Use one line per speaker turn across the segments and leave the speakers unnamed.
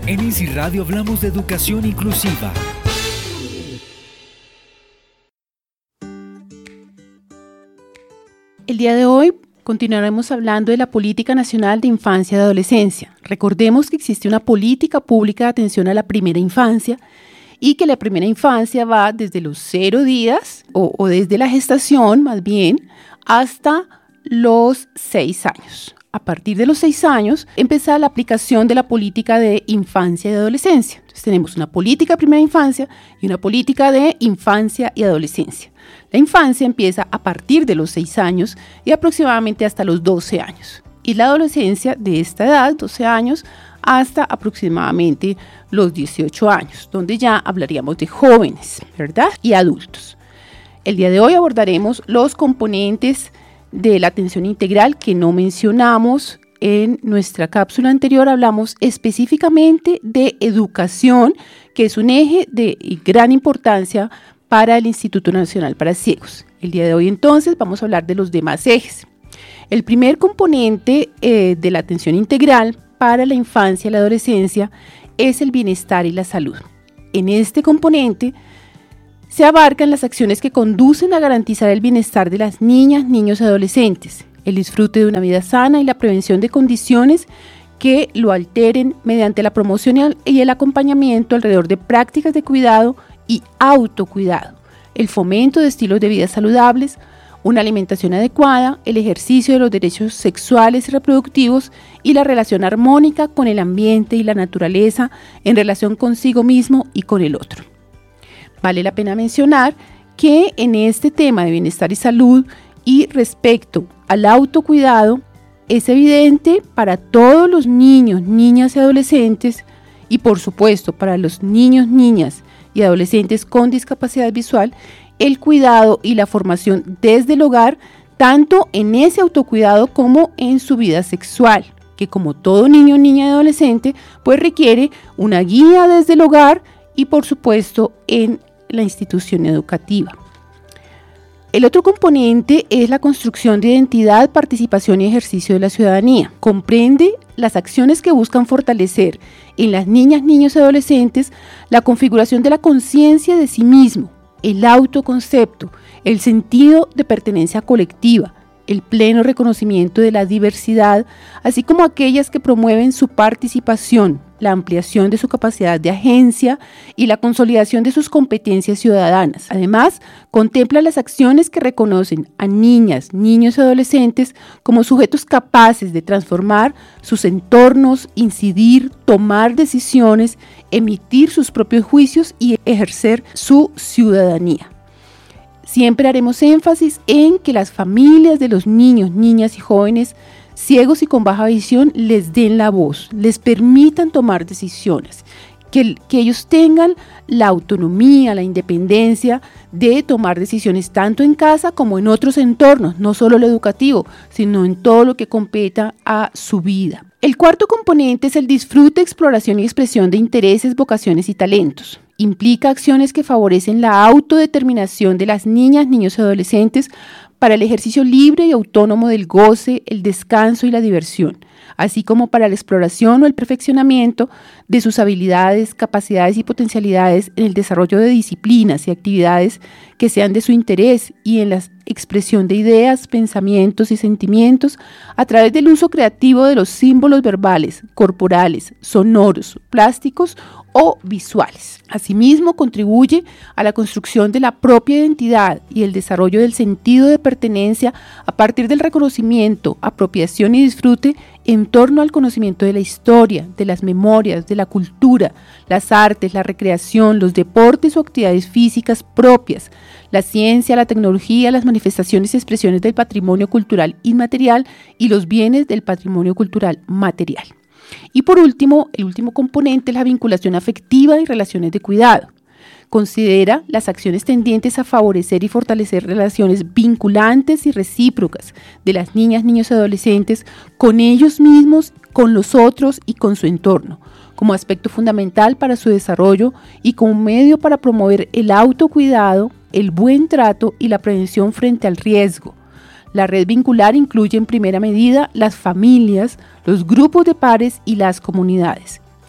En Easy Radio hablamos de educación inclusiva.
El día de hoy continuaremos hablando de la Política Nacional de Infancia y Adolescencia. Recordemos que existe una política pública de atención a la primera infancia y que la primera infancia va desde los 0 días o desde la gestación más bien hasta los 6 años. A partir de los 6 años empieza la aplicación de la política de infancia y adolescencia. Entonces tenemos una política de primera infancia y una política de infancia y adolescencia. La infancia empieza a partir de los 6 años y aproximadamente hasta los 12 años. Y la adolescencia de esta edad, 12 años, hasta aproximadamente los 18 años, donde ya hablaríamos de jóvenes, ¿verdad? Y adultos. El día de hoy abordaremos los componentes de la atención integral que no mencionamos. En nuestra cápsula anterior hablamos específicamente de educación, que es un eje de gran importancia para el Instituto Nacional para Ciegos. El día de hoy entonces vamos a hablar de los demás ejes. El primer componente de la atención integral para la infancia y la adolescencia es el bienestar y la salud. En este componente se abarcan las acciones que conducen a garantizar el bienestar de las niñas, niños y adolescentes, el disfrute de una vida sana y la prevención de condiciones que lo alteren mediante la promoción y el acompañamiento alrededor de prácticas de cuidado y autocuidado, el fomento de estilos de vida saludables, una alimentación adecuada, el ejercicio de los derechos sexuales y reproductivos y la relación armónica con el ambiente y la naturaleza en relación consigo mismo y con el otro. Vale la pena mencionar que en este tema de bienestar y salud y respecto al autocuidado es evidente para todos los niños, niñas y adolescentes y por supuesto para los niños, niñas y adolescentes con discapacidad visual el cuidado y la formación desde el hogar, tanto en ese autocuidado como en su vida sexual, que como todo niño, niña y adolescente, pues requiere una guía desde el hogar y por supuesto en la institución educativa. El otro componente es la construcción de identidad, participación y ejercicio de la ciudadanía. Comprende las acciones que buscan fortalecer en las niñas, niños y adolescentes la configuración de la conciencia de sí mismo, el autoconcepto, el sentido de pertenencia colectiva, el pleno reconocimiento de la diversidad, así como aquellas que promueven su participación, la ampliación de su capacidad de agencia y la consolidación de sus competencias ciudadanas. Además, contempla las acciones que reconocen a niñas, niños y adolescentes como sujetos capaces de transformar sus entornos, incidir, tomar decisiones, emitir sus propios juicios y ejercer su ciudadanía. Siempre haremos énfasis en que las familias de los niños, niñas y jóvenes ciegos y con baja visión les den la voz, les permitan tomar decisiones, que ellos tengan la autonomía, la independencia de tomar decisiones tanto en casa como en otros entornos, no solo lo educativo, sino en todo lo que competa a su vida. El cuarto componente es el disfrute, exploración y expresión de intereses, vocaciones y talentos. Implica acciones que favorecen la autodeterminación de las niñas, niños y adolescentes para el ejercicio libre y autónomo del goce, el descanso y la diversión, así como para la exploración o el perfeccionamiento de sus habilidades, capacidades y potencialidades en el desarrollo de disciplinas y actividades que sean de su interés y en la expresión de ideas, pensamientos y sentimientos a través del uso creativo de los símbolos verbales, corporales, sonoros, plásticos o visuales. Asimismo, contribuye a la construcción de la propia identidad y el desarrollo del sentido de pertenencia a partir del reconocimiento, apropiación y disfrute en torno al conocimiento de la historia, de las memorias, de la cultura, las artes, la recreación, los deportes o actividades físicas propias, la ciencia, la tecnología, las manifestaciones y expresiones del patrimonio cultural inmaterial y los bienes del patrimonio cultural material. Y por último, el último componente es la vinculación afectiva y relaciones de cuidado. Considera las acciones tendientes a favorecer y fortalecer relaciones vinculantes y recíprocas de las niñas, niños y adolescentes con ellos mismos, con los otros y con su entorno, como aspecto fundamental para su desarrollo y como medio para promover el autocuidado, el buen trato y la prevención frente al riesgo. La red vincular incluye en primera medida las familias, los grupos de pares y las comunidades.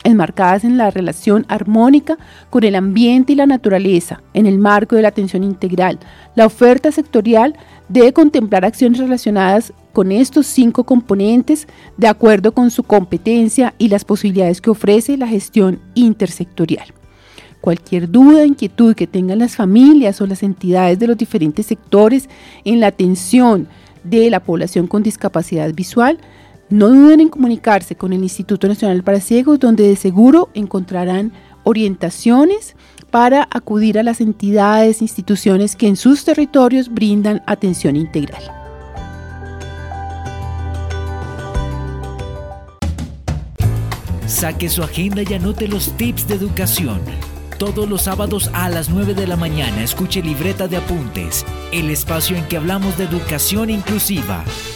enmarcadas en la relación armónica con el ambiente y la naturaleza, en el marco de la atención integral. La oferta sectorial debe contemplar acciones relacionadas con estos 5 componentes de acuerdo con su competencia y las posibilidades que ofrece la gestión intersectorial. Cualquier duda, inquietud que tengan las familias o las entidades de los diferentes sectores en la atención de la población con discapacidad visual, no duden en comunicarse con el Instituto Nacional para Ciegos, donde de seguro encontrarán orientaciones para acudir a las entidades, instituciones que en sus territorios brindan atención integral.
Saque su agenda y anote los tips de educación. Todos los sábados a las 9 de la mañana escuche Libreta de Apuntes, el espacio en que hablamos de educación inclusiva.